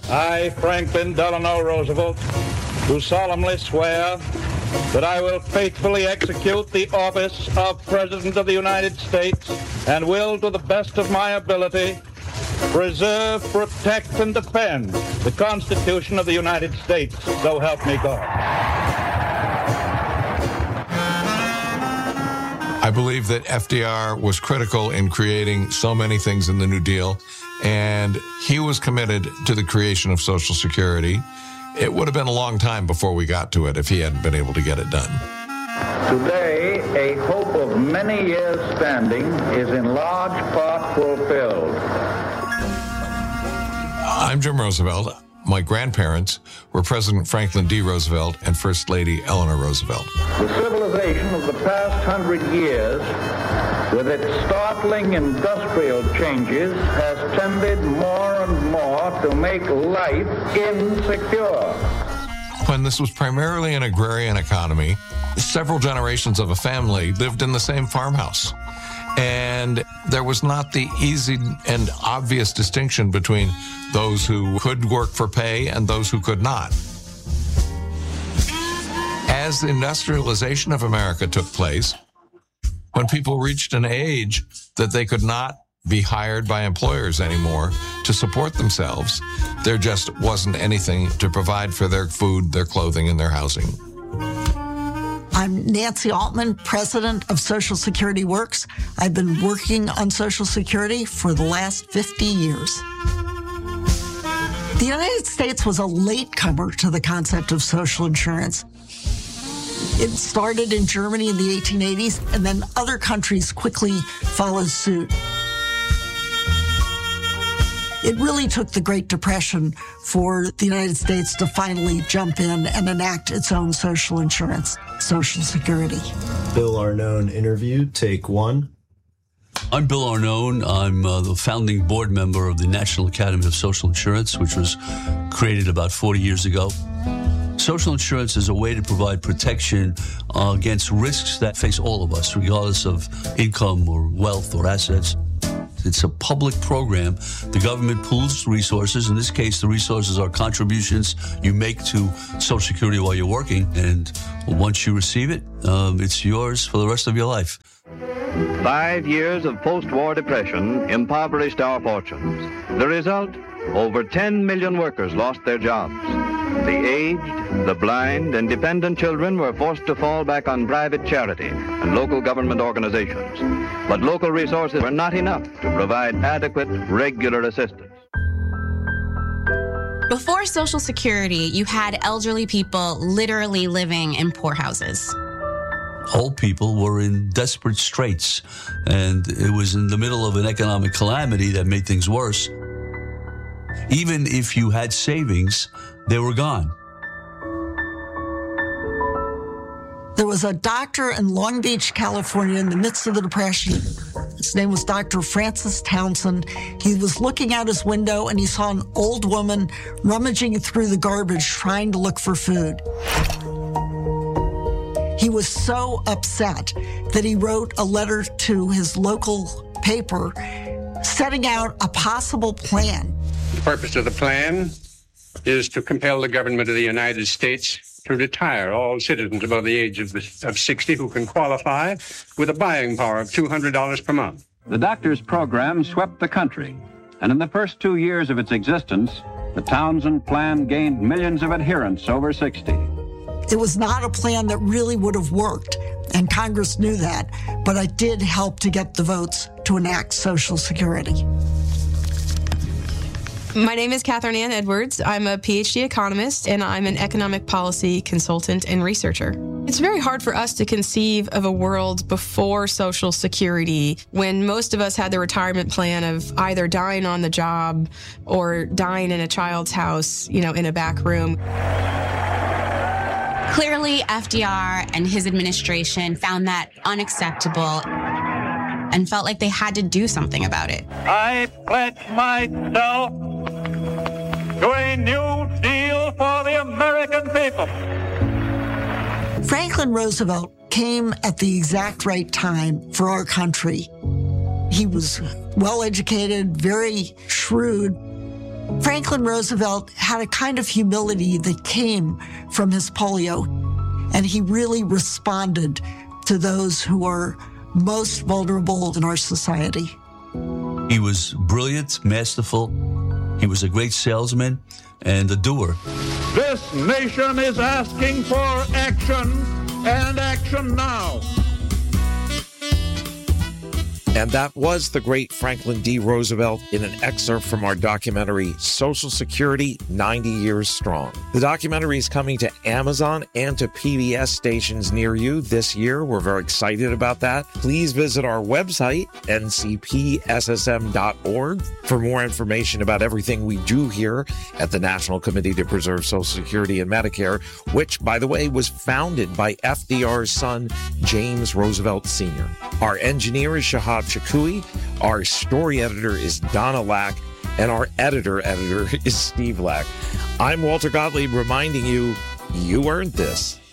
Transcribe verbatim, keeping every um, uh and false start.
I, Franklin Delano Roosevelt, do solemnly swear that I will faithfully execute the office of President of the United States and will, to the best of my ability, preserve, protect, and defend the Constitution of the United States. So help me God. I believe that F D R was critical in creating so many things in the New Deal, and he was committed to the creation of Social Security. It would have been a long time before we got to it if he hadn't been able to get it done. Today, a hope of many years standing is in large part fulfilled. I'm Jim Roosevelt. My grandparents were President Franklin D. Roosevelt and First Lady Eleanor Roosevelt. The civilization of the past hundred years, with its startling industrial changes, has tended more and more to make life insecure. When this was primarily an agrarian economy, several generations of a family lived in the same farmhouse. And there was not the easy and obvious distinction between those who could work for pay and those who could not. As the industrialization of America took place, when people reached an age that they could not be hired by employers anymore to support themselves, there just wasn't anything to provide for their food, their clothing, and their housing. I'm Nancy Altman, president of Social Security Works. I've been working on Social Security for the last fifty years. The United States was a latecomer to the concept of social insurance. It started in Germany in the eighteen eighties, and then other countries quickly followed suit. It really took the Great Depression for the United States to finally jump in and enact its own social insurance, Social Security. Bill Arnone interview, take one. I'm Bill Arnone. I'm uh, the founding board member of the National Academy of Social Insurance, which was created about forty years ago. Social insurance is a way to provide protection uh, against risks that face all of us, regardless of income or wealth or assets. It's a public program. The government pools resources. In this case, the resources are contributions you make to Social Security while you're working. And once you receive it, um, it's yours for the rest of your life. Five years of post-war depression impoverished our fortunes. The result, over ten million workers lost their jobs. The aged, the blind, and dependent children were forced to fall back on private charity and local government organizations. But local resources were not enough to provide adequate, regular assistance. Before Social Security, you had elderly people literally living in poorhouses. Old people were in desperate straits, and it was in the middle of an economic calamity that made things worse. Even if you had savings, they were gone. There was a doctor in Long Beach, California, in the midst of the Depression. His name was Doctor Francis Townsend. He was looking out his window and he saw an old woman rummaging through the garbage trying to look for food. He was so upset that he wrote a letter to his local paper setting out a possible plan. The purpose of the plan is to compel the government of the United States to retire all citizens above the age of, of sixty who can qualify with a buying power of two hundred dollars per month. The doctor's program swept the country, and in the first two years of its existence, the Townsend plan gained millions of adherents over sixty. It was not a plan that really would have worked, and Congress knew that, but it did help to get the votes to enact Social Security. My name is Catherine Ann Edwards. I'm a P H D economist, and I'm an economic policy consultant and researcher. It's very hard for us to conceive of a world before Social Security when most of us had the retirement plan of either dying on the job or dying in a child's house, you know, in a back room. Clearly, F D R and his administration found that unacceptable and felt like they had to do something about it. I pledge myself to a new deal for the American people. Franklin Roosevelt came at the exact right time for our country. He was well-educated, very shrewd, Franklin Roosevelt had a kind of humility that came from his polio, and he really responded to those who are most vulnerable in our society. He was brilliant, masterful. He was a great salesman and a doer. This nation is asking for action, and action now. And that was the great Franklin D. Roosevelt in an excerpt from our documentary, Social Security, ninety years Strong. The documentary is coming to Amazon and to P B S stations near you this year. We're very excited about that. Please visit our website, N C P S S M dot org, for more information about everything we do here at the National Committee to Preserve Social Security and Medicare, which, by the way, was founded by F D R's son, James Roosevelt Senior Our engineer is Shahab Shakui, our story editor is Donna Lack, and our editor editor is Steve Lack. I'm Walter Gottlieb reminding you, you earned this.